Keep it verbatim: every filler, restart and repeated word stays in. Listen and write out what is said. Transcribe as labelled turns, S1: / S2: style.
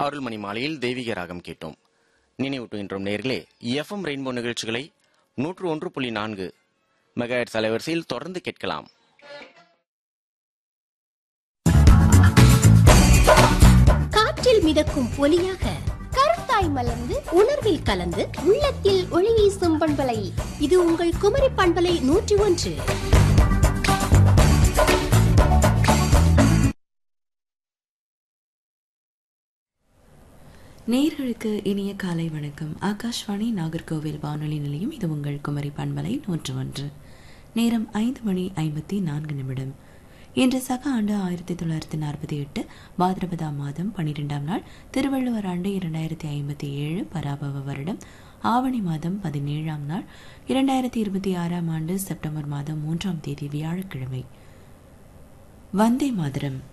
S1: அருள்மணி மாலையில் தெய்வீக ராகம் கேட்டோம். நினைவூட்டுகின்றோம் நேர்களே, எஃப்எம் ரெயின்போ நிகழ்ச்சிகளை நூற்று ஒன்று புள்ளி நான்கு மெகாஹெர்ட்ஸ் அலைவரிசையில் தொடர்ந்து கேட்கலாம்.
S2: காற்றில் மிதக்கும் ஒலியாக, கருத்தாய் மலர்ந்து உணர்வில் கலந்து உள்ளத்தில் ஒளி வீசும் பண்பலை. இது உங்கள் குமரி பண்பலை நூற்றி ஒன்று.
S3: நேயர்களுக்கு இனிய காலை வணக்கம். ஆகாஷ்வாணி நாகர்கோவில் வானொலி நிலையம். இது உங்கள் குமரி பண்பலை நூற்று ஒன்று. நேரம் ஐந்து மணி ஐம்பத்தி நான்கு நிமிடம். இன்று சக ஆண்டு ஆயிரத்தி தொள்ளாயிரத்தி நாற்பத்தி எட்டு பாத்ரபதா மாதம் பனிரெண்டாம் நாள், திருவள்ளுவர் ஆண்டு இரண்டாயிரத்தி ஐம்பத்தி ஏழு பராபவ வருடம் ஆவணி மாதம் பதினேழாம் நாள், இரண்டாயிரத்தி இருபத்தி ஆறாம் ஆண்டு செப்டம்பர் மாதம் மூன்றாம் தேதி வியாழக்கிழமை. வந்தே மாதரம்.